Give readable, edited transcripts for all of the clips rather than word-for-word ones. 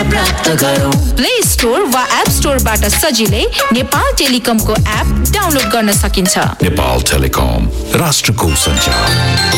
प्राप्त गरौँ। Play store वा एप स्टोरबाट सजिलै नेपाल टेलिकमको एप डाउनलोड गर्न सकिन्छ। नेपाल टेलिकम, राष्ट्रको सञ्चार।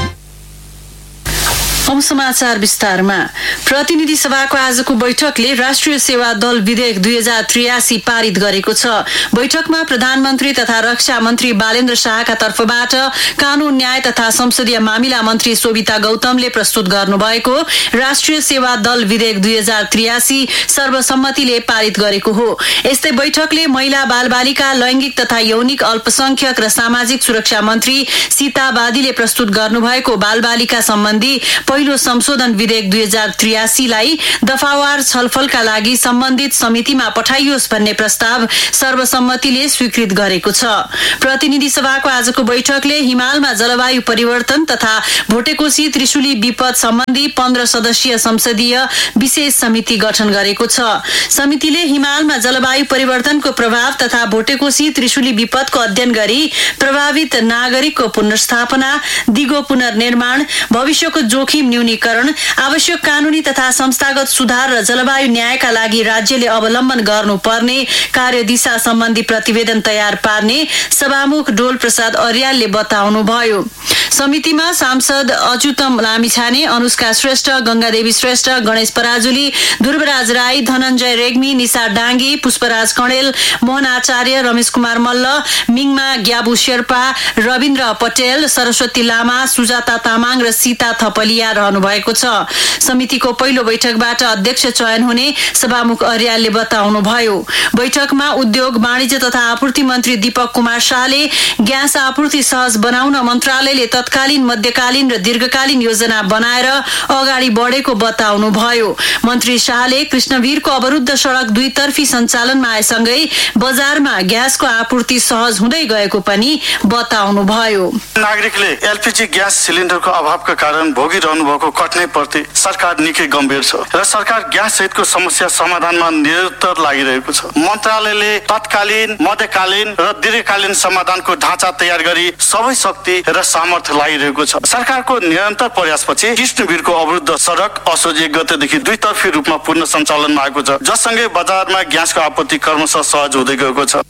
अब समाचार विस्तारमा। प्रतिनिधि सभाको आजको बैठकले राष्ट्रिय सेवा दल विधेयक 2083 पारित गरेको छ। बैठकमा प्रधानमन्त्री तथा रक्षा मन्त्री बालेन्द्र शाहका तर्फबाट कानून न्याय तथा संसदीय मामिला मन्त्री शोभिता गौतमले प्रस्तुत गर्नुभएको राष्ट्रिय सेवा दल विधेयक 2083 सर्वसम्मतिले पारित गरेको हो। यस्तै बैठकले महिला बालबालिका लैंगिक तथा यौनिक अल्पसंख्यक र सामाजिक सुरक्षा मन्त्री सीता बादीले प्रस्तुत गर्नुभएको बालबालिका सम्बन्धी पहिलो संशोधन विधेयक 2083 लाई दफावार छलफलका लागि सम्बन्धित समितिमा पठाइयोस् भन्ने प्रस्ताव सर्वसम्मतिले स्वीकृत गरेको छ। प्रतिनिधि सभाको आजको बैठकले हिमालमा जलवायु परिवर्तन तथा भोटेकोशी त्रिशुली विपद सम्बन्धी 15 सदस्यीय संसदीय विशेष समिति गठन गरेको छ। समितिले हिमालमा जलवायु परिवर्तनको प्रभाव तथा भोटेकोशी त्रिशुली विपदको अध्ययन गरी प्रभावित नागरिकको पुनर्स्थापना, दिगो पुनर्निर्माण, भविष्यको जोखिम न्यूनीकरण, आवश्यक कानूनी तथा संस्थागत सुधार र जलवायु न्यायका लागि राज्यले अवलम्बन गर्नुपर्ने कार्यदिशा सम्बन्धी प्रतिवेदन तयार पार्ने सभामुख डोल प्रसाद अर्यालले बताउनुभयो। समितिमा सांसद अच्युतम लामिछाने, अनुष्का श्रेष्ठ, गंगादेवी श्रेष्ठ, गणेश पराजुली, ध्रुवराज राई, धनञ्जय रेग्मी, निशा डाङ्गी, पुष्पराज कणेल, मोहन आचार्य, रमेश कुमार मल्ल, मिङमा ग्याबु शेर्पा, रविन्द्र पटेल, सरस्वती लामा, सुजाता तामाङ र सीता थपलिया रहनु भएको छ। समितिको पहिलो बैठकबाट अध्यक्ष चयन हुने सभामुख अर्यालले बताउनुभयो। बैठकमा उद्योग, वाणिज्य तथा आपूर्ति मन्त्री दीपक कुमार शाहले ग्यास आपूर्ति सहज बनाउन मन्त्रालयले तत्कालीन, मध्यकालीन र दीर्घकालीन योजना बनाएर अगाडि बढेको बताउनुभयो। मन्त्री शाहले कृष्णवीरको अवरुद्ध सड़क दुईतर्फी सञ्चालनमा आएसँगै बजारमा ग्यासको आपूर्ति सहज हुँदै गएको पनि बताउनुभयो। नागरिकले एलपीजी ग्यास सिलिन्डरको अभावका कारण भोगिरहनु भएको कठिनाइप्रति सरकार निकै गम्भीर छ र सरकार ग्यास सहितको समस्या समाधानमा निरन्तर लागिरहेको छ। मन्त्रालयले तत्कालीन, मध्यकालीन र दीर्घकालीन समाधानको ढाँचा तयार गरी सबै शक्ति र सामर्थ्य लागिरहेको छ। सरकारको निरन्तर प्रयासपछि कृष्णवीरको अवरुद्ध सडक असोज 1 गतेदेखि दुईतर्फी रूपमा पुनः सञ्चालनमा आएको छ, जससँगै बजारमा ग्यासको आपूर्ति क्रमशः सहज हुँदै गएको छ।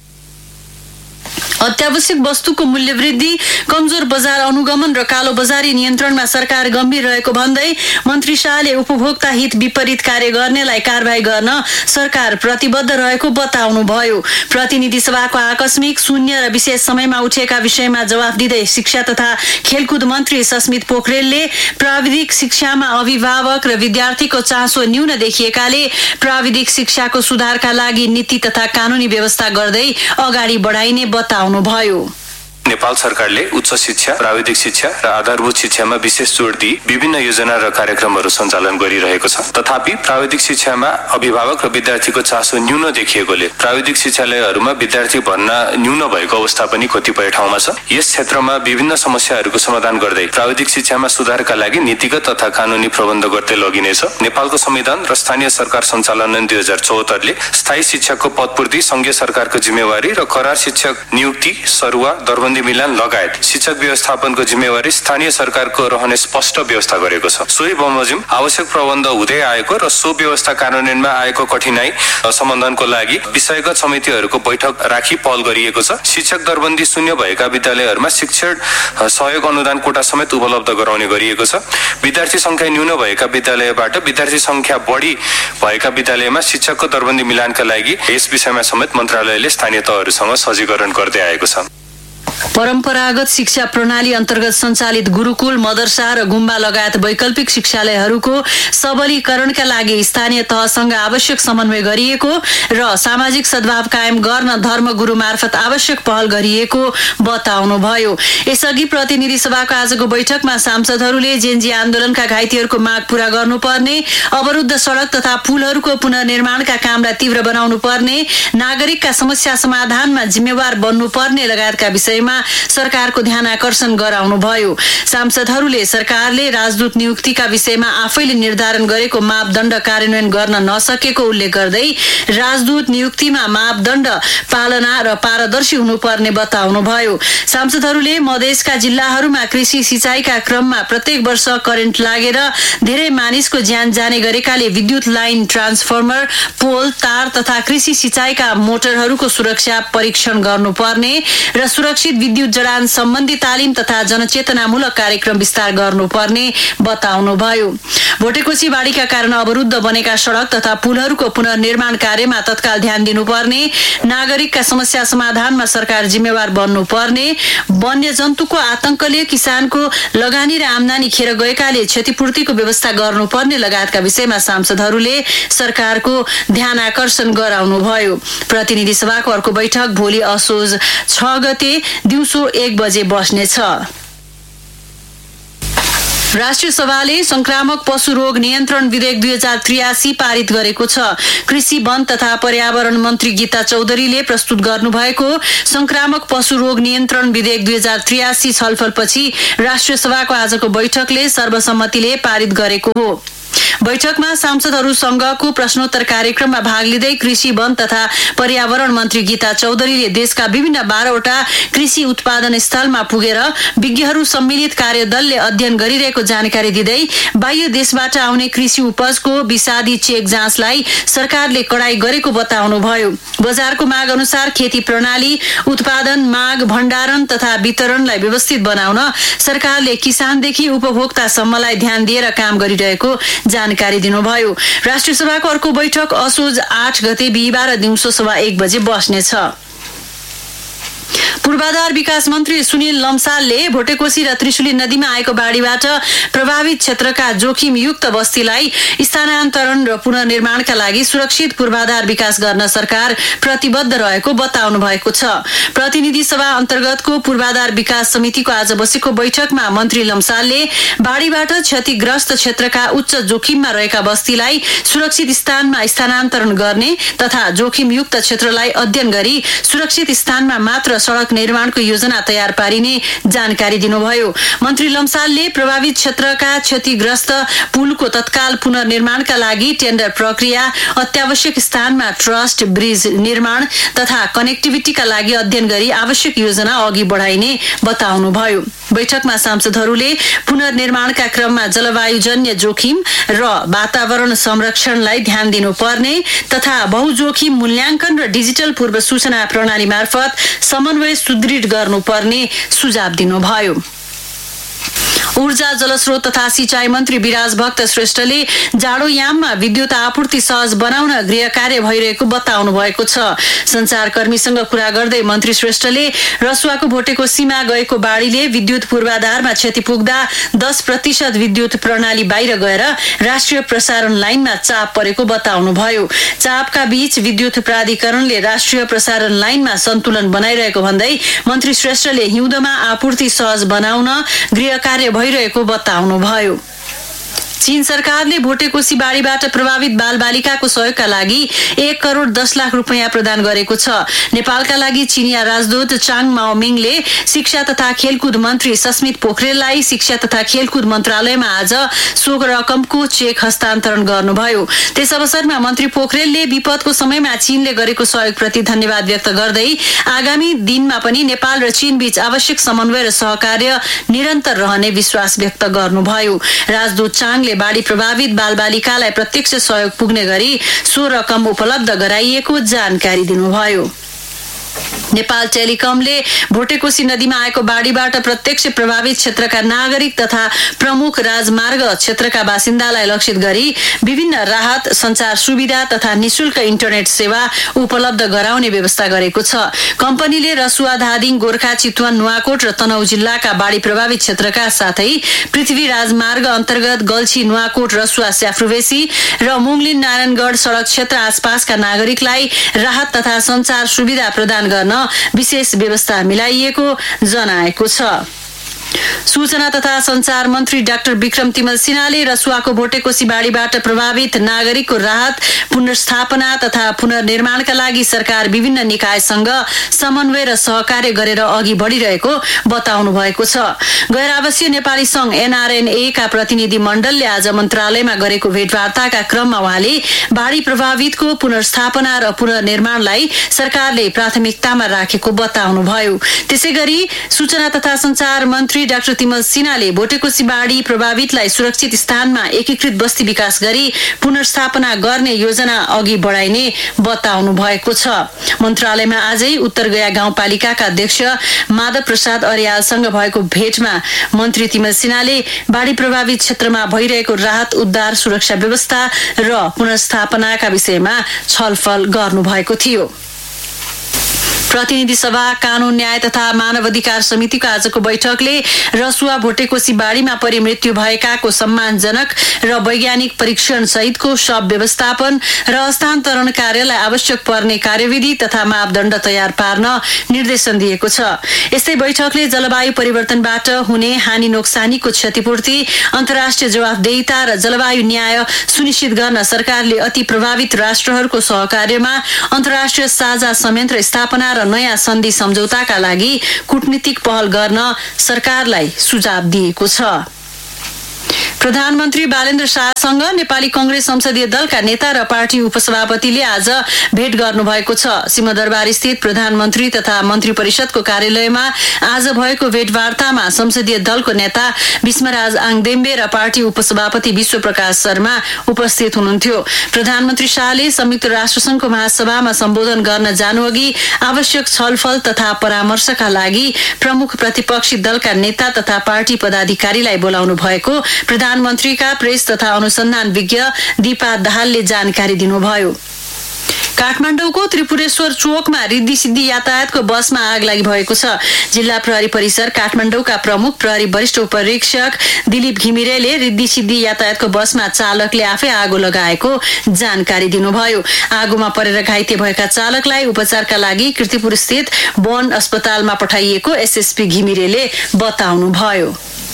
अत्यावश्यक वस्तुको मूल्य वृद्धि, कमजोर बजार अनुगमन र कालो बजारी नियन्त्रणमा सरकार गम्भीर रहेको भन्दै मन्त्री शाहले उपभोक्ता हित विपरीत कार्य गर्नेलाई कारबाही गर्न सरकार प्रतिबद्ध रहेको बताउनुभयो। प्रतिनिधि सभाको आकस्मिक, शून्य र विशेष समयमा उठेका विषयमा जवाफ दिँदै शिक्षा तथा खेलकुद मन्त्री सस्मित पोखरेलले प्राविधिक शिक्षामा अभिभावक र विद्यार्थीको चासो न्यून देखिएकाले प्राविधिक शिक्षाको सुधारका लागि नीति तथा कानूनी व्यवस्था गर्दै अगाडि बढाइने बताउनुभयो। नेपाल सरकारले उच्च शिक्षा, प्राविधिक शिक्षा र आधारभूत शिक्षामा विशेष जोड दिई विभिन्न योजना र कार्यक्रमहरू सञ्चालन गरिरहेको छ। तथापि प्राविधिक शिक्षामा अभिभावक र विद्यार्थीको चासो न्यून देखिएकोले प्राविधिक शिक्षालयहरूमा विद्यार्थी भर्ना न्यून भएको अवस्था पनि कतिपय ठाउँमा छ। यस क्षेत्रमा विभिन्न समस्याहरूको समाधान गर्दै प्राविधिक शिक्षामा सुधारका लागि नीतिगत तथा कानूनी प्रबन्ध गर्दै लगिनेछ। नेपालको संविधान र स्थानीय सरकार सञ्चालन ऐन 2074 ले स्थायी शिक्षकको पदपूर्ति संघीय सरकारको जिम्मेवारी र करार शिक्षक नियुक्ति, सरुवा, दरबन्दी मिलान लगायत शिक्षक व्यवस्थापनको जिम्मेवारी स्थानीय सरकारको रहने स्पष्ट व्यवस्था गरेको छ। सोही बमोजिम आवश्यक प्रबन्ध हुँदै आएको र सो व्यवस्था कार्यान्वयनमा आएको कठिनाई समाधानको लागि विषयगत समितिहरूको बैठक राखी पहल गरिएको छ। शिक्षक दरबन्दी शून्य भएका विद्यालयहरूमा शिक्षण सहयोग अनुदान कोटा समेत उपलब्ध गराउने गरिएको छ। विद्यार्थी संख्या न्यून भएका विद्यालयबाट विद्यार्थी संख्या बढी भएका विद्यालयमा शिक्षकको दरबन्दी मिलानका लागि यस विषयमा समेत मन्त्रालयले स्थानीय तहहरूसँग सजीकरण गर्दै आएको छ। परम्परागत शिक्षा प्रणाली अन्तर्गत सञ्चालित गुरुकुल, मदरसा र गुम्बा लगायत वैकल्पिक शिक्षालयहरूको सबलीकरणका लागि स्थानीय तहसँग आवश्यक समन्वय गरिएको र सामाजिक सद्भाव कायम गर्न धर्मगुरु मार्फत आवश्यक पहल गरिएको बताउनुभयो। यसअघि प्रतिनिधि सभाको आजको बैठकमा सांसदहरूले जेनजी आन्दोलनका घाइतेहरूको माग पूरा गर्नुपर्ने, अवरुद्ध सड़क तथा पुलहरूको पुनर्निर्माणका कामलाई तीव्र बनाउनु पर्ने, नागरिकका समस्या समाधानमा जिम्मेवार बन्नुपर्ने लगायतका विषयमा विषयमा सरकारको ध्यान आकर्षण गराउनुभयो। सांसदहरूले सरकारले राजदूत नियुक्तिका विषयमा आफैले निर्धारण गरेको मापदण्ड कार्यान्वयन गर्न नसकेको उल्लेख गर्दै राजदूत नियुक्तिमा मापदण्ड पालना र पारदर्शी हुनुपर्ने बताउनुभयो। सांसदहरूले मधेसका जिल्लाहरूमा कृषि सिँचाइका क्रममा प्रत्येक वर्ष करेन्ट लागेर धेरै मानिसको ज्यान जाने गरेकाले विद्युत लाइन, ट्रान्सफर्मर, पोल, तार तथा कृषि सिँचाइका मोटरहरूको सुरक्षा परीक्षण गर्नुपर्ने र सुरक्षित विद्युत जडान सम्बन्धी तालिम तथा जनचेतनामूलक कार्यक्रम विस्तार गर्नुपर्ने बताउनुभयो। भोटेकोशी बाढीका कारण अवरुद्ध बनेका सड़क तथा पुलहरूको पुनर्निर्माण कार्यमा तत्काल ध्यान दिनुपर्ने, नागरिकका समस्या समाधानमा सरकार जिम्मेवार बन्नुपर्ने, वन्यजन्तुको आतंकले किसानको लगानी र आमदानी खेर गएकाले क्षतिपूर्तिको व्यवस्था गर्नुपर्ने लगायतका विषयमा सांसदहरूले सरकारको ध्यान आकर्षण गराउनुभयो। प्रतिनिधि सभाको अर्को बैठक भोलि असोज 6 गते दिउँसो 1 बजे बस्नेछ। राष्ट्रिय सभाले संक्रामक पशु रोग नियन्त्रण विधेयक 2083 पारित गरेको छ। कृषि, वन तथा पर्यावरण मन्त्री गीता चौधरीले प्रस्तुत गर्नुभएको संक्रामक पशु रोग नियन्त्रण विधेयक 2083 छलफलपछि राष्ट्रिय सभाको आजको बैठकले सर्वसम्मतिले पारित गरेको हो। बैठकमा सांसदहरूसँगको प्रश्नोत्तर कार्यक्रममा भाग लिँदै कृषि, वन तथा पर्यावरण मन्त्री गीता चौधरीले देशका विभिन्न 12वटा कृषि उत्पादन स्थलमा पुगेर विज्ञहरू सम्मिलित कार्यदलले अध्ययन गरिरहेको जानकारी दिँदै बाह्य देशबाट आउने कृषि उपजको विषादी चेक जाँचलाई सरकारले कडाई गरेको बताउनुभयो। बजारको माग अनुसार खेती प्रणाली, उत्पादन, माग, भण्डारण तथा वितरणलाई व्यवस्थित बनाउन सरकारले किसानदेखि उपभोक्तासम्मलाई ध्यान दिएर काम गरिरहेको जानकारी दिनुभयो। राष्ट्रिय सभाको अर्को बैठक असोज 8 गते बिहीबार दिउँसो 1:15 बजे बस्नेछ। पूर्वाधार विकास मन्त्री सुनिल लम्सालले भोटेकोशी र त्रिशुली नदीमा आएको बाढीबाट प्रभावित क्षेत्रका जोखिमयुक्त बस्तीलाई स्थानान्तरण र पुनर्निर्माणका लागि सुरक्षित पूर्वाधार विकास गर्न सरकार प्रतिबद्ध रहेको बताउनु भएको छ। प्रतिनिधि सभा अन्तर्गतको पूर्वाधार विकास समितिको आज बसेको बैठकमा मन्त्री लम्सालले बाढीबाट क्षतिग्रस्त क्षेत्रका उच्च जोखिममा रहेका बस्तीलाई सुरक्षित स्थानमा स्थानान्तरण गर्ने तथा जोखिमयुक्त क्षेत्रलाई अध्ययन गरी सुरक्षित स्थानमा मात्र सड़क निर्माणको योजना तयार पारिने जानकारी दिनुभयो। मन्त्री लम्सालले प्रभावित क्षेत्रका क्षतिग्रस्त पुलको तत्काल पुनर्निर्माणका लागि टेन्डर प्रक्रिया, अत्यावश्यक स्थानमा ट्रस्ट, ब्रिज निर्माण तथा कनेक्टिभिटीका लागि अध्ययन गरी आवश्यक योजना अघि बढाइने बताउनुभयो। बैठकमा सांसदहरूले पुनर्निर्माणका क्रममा जलवायुजन्य जोखिम र वातावरण संरक्षणलाई ध्यान दिनुपर्ने तथा बहुजोखिम मूल्याङ्कन र डिजिटल पूर्व सूचना प्रणाली मार्फत समन्वय सुदृढ गर्नुपर्ने सुझाव दिनुभयो। ऊर्जा, जलस्रोत तथा सिंचाई मन्त्री विराज भक्त श्रेष्ठले जाडोयाममा विद्युत आपूर्ति सहज बनाउन गृह कार्य भइरहेको बताउनु भएको छ। संचारकर्मीसँग कुरा गर्दै मन्त्री श्रेष्ठले रसुवाको भोटेकोशीमा गएको बाढीले विद्युत पूर्वाधारमा क्षति पुग्दा 10% विद्युत प्रणाली बाहिर गएर राष्ट्रिय प्रसारण लाइनमा चाप परेको बताउनुभयो। चापका बीच विद्युत प्राधिकरणले राष्ट्रिय प्रसारण लाइनमा सन्तुलन बनाइरहेको भन्दै मन्त्री श्रेष्ठले हिउँदमा आपूर्ति सहज बनाउन गृह कार्य भइरहेको बताउनुभयो। चीन सरकारले भोटेकोशी बाढीबाट प्रभावित बालबालिकाको सहयोगका लागि 1 करोड 10 लाख रुपैयाँ प्रदान गरेको छ। नेपालका लागि चीनिया राजदूत चाङ माओमिङले शिक्षा तथा खेलकुद मन्त्री सस्मित पोखरेललाई शिक्षा तथा खेलकुद मन्त्रालयमा आज सो रकमको चेक हस्तान्तरण गर्नुभयो। त्यस अवसरमा मन्त्री पोखरेलले विपदको समयमा चीनले गरेको सहयोगप्रति धन्यवाद व्यक्त गर्दै आगामी दिनमा पनि नेपाल र चीन बीच आवश्यक समन्वय र सहकार्य निरन्तर रहने विश्वास व्यक्त गर्नुभयो। राजदूत चाङले बाढी प्रभावित बालबालिकालाई प्रत्यक्ष सहयोग पुग्ने गरी सो रकम उपलब्ध गराइएको जानकारी दिनुभयो। नेपाल टेलिकमले भोटेकोशी नदीमा आएको बाढीबाट प्रत्यक्ष प्रभावित क्षेत्रका नागरिक तथा प्रमुख राजमार्ग क्षेत्रका बासिन्दालाई लक्षित गरी विभिन्न राहत, सञ्चार सुविधा तथा निशुल्क इन्टरनेट सेवा उपलब्ध गराउने व्यवस्था गरेको छ। कम्पनीले रसुवा, धादिङ, गोर्खा, चितवन, नुवाकोट र तनहुँ जिल्लाका बाढी प्रभावित क्षेत्रका साथै पृथ्वी राजमार्ग अन्तर्गत गल्छी, नुवाकोट, रसुवा, स्याफ्रुवेसी र मुङलिन नारायणगढ सड़क क्षेत्र आसपासका नागरिकलाई राहत तथा सञ्चार सुविधा प्रदान गर्न विशेष व्यवस्था मिलाइएको जनाएको छ। सूचना तथा सञ्चार मन्त्री डाक्टर विक्रम तिमल सिन्हाले रसुवाको भोटेकोशी बाढीबाट प्रभावित नागरिकको राहत, पुनर्स्थापना तथा पुनर्निर्माणका लागि सरकार विभिन्न निकायसँग समन्वय र सहकार्य गरेर अघि बढिरहेको बताउनु भएको छ। गैर आवासीय नेपाली संघ NRNA का प्रतिनिधि मण्डलले आज मन्त्रालयमा गरेको भेटवार्ताका क्रममा उहाँले बाढी प्रभावितको पुनर्स्थापना र पुनर्निर्माणलाई सरकारले प्राथमिकतामा राखेको बताउनुभयो। त्यसैगरी सूचना तथा सञ्चार मन्त्री डाक्टर तिमल सिन्हाले भोटेकोशी बाढी प्रभावितलाई सुरक्षित स्थानमा एकीकृत बस्ती विकास गरी पुनर्स्थापना गर्ने योजना अघि बढाइने बताउनु भएको छ। मन्त्रालयमा आजै उत्तर गया गाउँपालिकाका अध्यक्ष माधव प्रसाद अर्यालसँग भएको भेटमा मन्त्री तिमल सिन्हाले बाढी प्रभावित क्षेत्रमा भइरहेको राहत, उद्धार, सुरक्षा व्यवस्था र पुनर्स्थापनाका विषयमा छलफल गर्नुभएको थियो। प्रतिनिधि सभा कानून न्याय तथा मानव अधिकार समितिको आजको बैठकले रसुवा भोटेकोशी बाढीमा परि मृत्यु भएकाको सम्मानजनक र वैज्ञानिक परीक्षण सहितको शव व्यवस्थापन र हस्तान्तरण कार्यलाई आवश्यक पर्ने कार्यविधि तथा मापदण्ड तयार पार्न निर्देशन दिएको छ। यस्तै बैठकले जलवायु परिवर्तनबाट हुने हानि नोक्सानीको क्षतिपूर्ति, अन्तर्राष्ट्रिय जवाफदेहिता र जलवायु न्याय सुनिश्चित गर्न सरकारले अति प्रभावित राष्ट्रहरूको सहकार्यमा अन्तर्राष्ट्रिय साझा संयन्त्र स्थापना र नयाँ सन्धि सम्झौताका लागि कूटनीतिक पहल गर्न सरकारलाई सुझाव दिएको छ। प्रधानमन्त्री बालेन्द्र शाहसँग नेपाली कांग्रेस संसदीय दलका नेता र पार्टी उपसभापतिले आज भेट गर्नुभएको छ। सिंहदरबार स्थित प्रधानमन्त्री तथा मन्त्री परिषदको कार्यालयमा आज भएको भेटवार्तामा संसदीय दलको नेता भीष्मराज आङदेम्बे र पार्टी उपसभापति विश्वप्रकाश शर्मा उपस्थित हुनुहुन्थ्यो। प्रधानमन्त्री शाहले संयुक्त राष्ट्रसङ्घको महासभामा सम्बोधन गर्न जानुअघि आवश्यक छलफल तथा परामर्शका लागि प्रमुख प्रतिपक्षी दलका नेता तथा पार्टी पदाधिकारीलाई बोलाउनु भएको प्रधानमन्त्रीका प्रेस तथा अनुसन्धान विज्ञ दीपा दाहालले जानकारी दिनुभयो। काठमाडौँको त्रिपुरेश्वर चोकमा रिद्धि सिद्धि यातायातको बसमा आग लागि भएको छ। जिल्ला प्रहरी परिसर काठमाडौँका प्रमुख प्रहरी वरिष्ठ उपरीक्षक दिलीप घिमिरेले रिद्धि सिद्धि यातायातको बसमा चालकले आफै आगो लगाएको जानकारी दिनुभयो। आगोमा परेर घाइते भएका चालकलाई उपचारका लागि कीर्तिपुर स्थित वन अस्पतालमा पठाइएको एसएसपी घिमिरेले बताउनुभयो।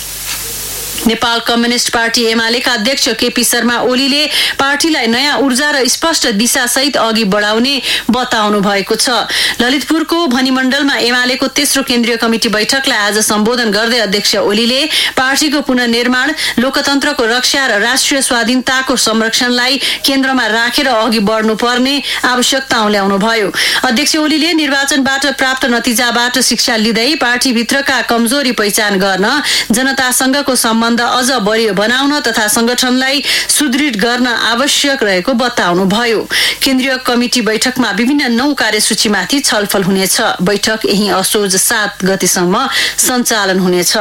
नेपाल कम्युनिस्ट पार्टी एमालेका अध्यक्ष केपी शर्मा ओलीले पार्टीलाई नयाँ ऊर्जा र स्पष्ट दिशासहित अघि बढाउने बताउनु भएको छ। ललितपुरको भनिमण्डलमा एमालेको तेस्रो केन्द्रीय कमिटी बैठकलाई आज सम्बोधन गर्दै अध्यक्ष ओलीले पार्टीको पुनर्निर्माण, लोकतन्त्रको रक्षा र राष्ट्रिय स्वाधीनताको संरक्षणलाई केन्द्रमा राखेर अघि बढ्नुपर्ने आवश्यकता उल्याउनुभयो। अध्यक्ष ओलीले निर्वाचनबाट प्राप्त नतिजाबाट शिक्षा लिँदै पार्टीभित्रका कमजोरी पहिचान गर्न, जनतासँगको सम्बन्ध अझ बलियो बनाउन तथा संगठनलाई सुदृढ गर्न आवश्यक रहेको बताउनुभयो। केन्द्रीय कमिटी बैठकमा विभिन्न 9 कार्यसूचीमाथि छलफल हुनेछ। बैठक यही असोज 7 गतेसम्म सञ्चालन हुनेछ।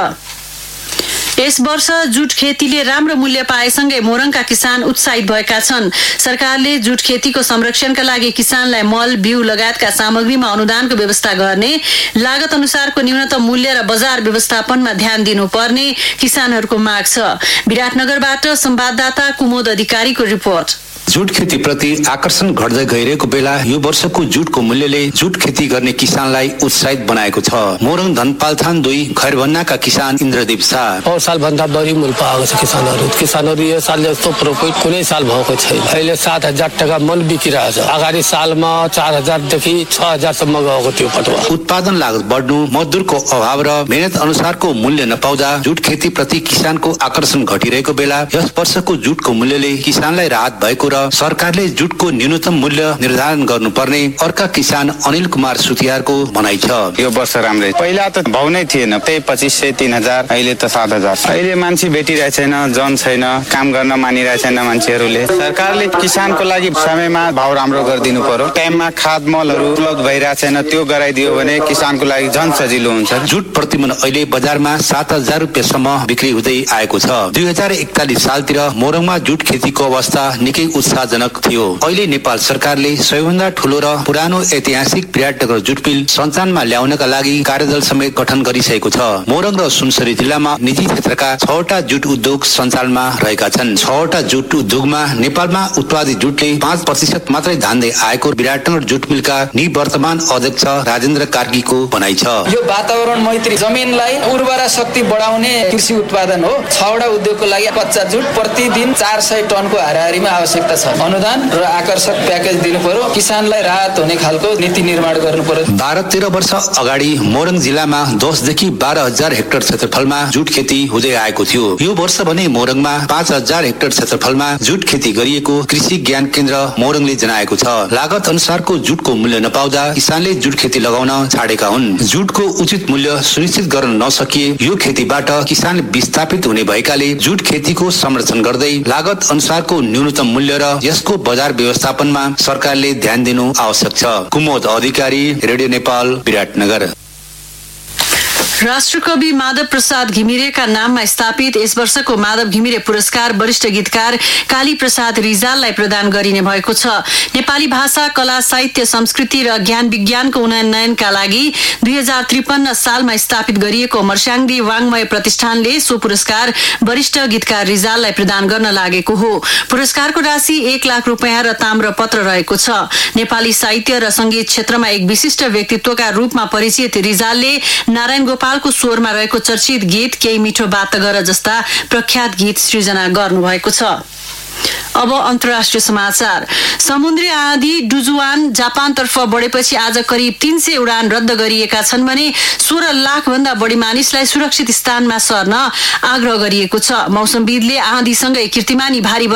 यस वर्ष जुट खेतीले राम्रो मूल्य पाएसँगै मोरङका किसान उत्साहित भएका छन्। सरकारले जुट खेतीको संरक्षणका लागि किसानलाई मल, बिउ लगायतका सामग्रीमा अनुदानको व्यवस्था गर्ने, लागत अनुसारको न्यूनतम मूल्य र बजार व्यवस्थापनमा ध्यान दिनुपर्ने किसानहरूको माग छ। विराटनगरबाट संवाददाता कुमोद अधिकारीको रिपोर्ट। जुट खेती प्रति आकर्षण घट्दै गइरहेको बेला यो वर्षको जुटको मूल्यले जुट खेती गर्ने किसानलाई उत्साहित बनाएको छ। मोरङ धनपालथान 2 खैरभन्नाका किसान इन्द्रदीप शाह। और साल भन्दा बढी मूल्य पाएको छ किसानहरू यो साल जस्तो प्रफिट कुनै साल भएको छैन। अहिले 7,000 टका मन बिकिरहेछ। अगाडि सालमा 4,000 देखि 6,000 सम्म गएको थियो पटुवा। उत्पादन लागत बढ्नु, मजदुरको अभाव र मेहनत अनुसारको मूल्य नपाउँदा जुट खेती प्रति किसानको आकर्षण घटिरहेको बेला यस वर्षको जुटको मूल्यले किसानलाई राहत भएको र सरकारले जुटको न्यूनतम मूल्य निर्धारण गर्नुपर्ने अर्का किसान अनिल कुमार सुतियारको भनाइ छ। यो वर्ष राम्रै, पहिला त भाउ नै थिएन, त्यही 2,500 3,000, अहिले त 7,000। अहिले मान्छे भेटिरहेको छैन, जन छैन, काम गर्न मानिरहेको छैन मान्छेहरूले। सरकारले किसानको लागि समयमा भाउ राम्रो गरिदिनु पर्यो। टाइममा खाद मलहरू उपलब्ध भइरहेको छैन, त्यो गराइदियो भने किसानको लागि झन् सजिलो हुन्छ। जुट प्रतिमन अहिले बजारमा 7,000 रुपियाँसम्म बिक्री हुँदै आएको छ। 2041 सालतिर मोरङमा जुट खेतीको अवस्था निकै उत्साहजनक थियो। अहिले नेपाल सरकारले सबैभन्दा ठूलो र पुरानो ऐतिहासिक विराटनगर जुट मिल सञ्चालनमा ल्याउनका लागि कार्यदल समेत गठन गरिसकेको छ। मोरङ र सुनसरी जिल्लामा निजी क्षेत्रका 6वटा जुट उद्योग सञ्चालनमा रहेका छन्। 6वटा जुट उद्योगमा नेपालमा उत्पादित जुटले 5% मात्रै धान्दै आएको विराटनगर जुट मिलका निवर्तमान अध्यक्ष राजेन्द्र कार्कीको भनाइ छ। यो वातावरण मैत्री जमिनलाई उर्वरा शक्ति बढाउने कृषि उत्पादन हो। 6वटा उद्योगको लागि कच्चा जुट प्रतिदिन 400 टनको हाराहारीमा आवश्यकता छ। अनुदान र आकर्षक प्याकेज दिनु पर्यो। किसानलाई राहत हुने खालको नीति निर्माण गर्नु पर्यो। 12-13 वर्ष अगाडि मोरङ जिल्लामा 10 देखि 12,000 हेक्टर क्षेत्रफलमा जुट खेती हुँदै आएको थियो। यो वर्ष भने मोरङमा 5,000 हेक्टर क्षेत्रफलमा जुट खेती गरिएको कृषि ज्ञान केन्द्र मोरङले जनाएको छ। लागत अनुसारको जुटको मूल्य नपाउँदा किसानले जुट खेती लगाउन छाडेका हुन्। जुटको उचित मूल्य सुनिश्चित गर्न नसकिए यो खेतीबाट किसान विस्थापित हुने भएकाले जुट खेतीको संरक्षण गर्दै लागत अनुसारको न्यूनतम मूल्य र यसको बजार व्यवस्थापनमा सरकारले ध्यान दिनु आवश्यक छ। कुमोद अधिकारी, रेडियो नेपाल, विराटनगर। राष्ट्रकवि माधव प्रसाद घिमिरेका नाममा स्थापित यस वर्षको माधव घिमिरे पुरस्कार वरिष्ठ गीतकार काली प्रसाद रिजाललाई प्रदान गरिने भएको छ। नेपाली भाषा, कला, साहित्य, संस्कृति र ज्ञान विज्ञानको उन्नयनका लागि 2053 सालमा स्थापित गरिएको मर्स्याङ्दी वाङ्मय प्रतिष्ठानले सो पुरस्कार वरिष्ठ गीतकार रिजाललाई प्रदान गर्न लागेको हो। पुरस्कारको राशि 1 लाख रुपियाँ र ताम्रपत्र रहेको छ। नेपाली साहित्य र संगीत क्षेत्रमा एक विशिष्ट व्यक्तित्वका रूपमा परिचित रिजालले नारायण गोपालको स्वरमा रहेको चर्चित गीत केही मिठो बात गर जस्ता प्रख्यात गीत सृजना गर्नुभएको छ। अब अन्तर्राष्ट्रिय समाचार। समुद्री आँधी डुजुआन जापानतर्फ बढेपछि आज करिब 300 उडान रद्द गरिएका छन् भने 16 लाख भन्दा बढी मानिसलाई सुरक्षित स्थानमा सर्न आग्रह गरिएको छ। मौसमविदले आँधीसँगै कीर्तिमानी भारी